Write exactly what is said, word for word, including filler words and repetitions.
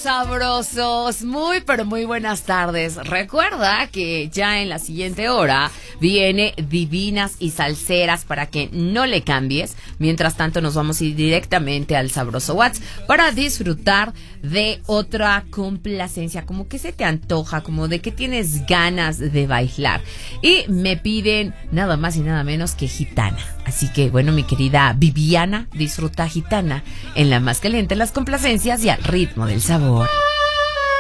sabrosos, muy pero muy buenas tardes. Recuerda que ya en la siguiente hora viene Divinas y Salseras para que no le cambies. Mientras tanto nos vamos a ir directamente al Sabroso Watts para disfrutar de otra complacencia, como que se te antoja, como de que tienes ganas de bailar. Y me piden nada más y nada menos que Gitana. Así que bueno, mi querida Viviana, disfruta Gitana en la más caliente de las complacencias y al ritmo del sabor.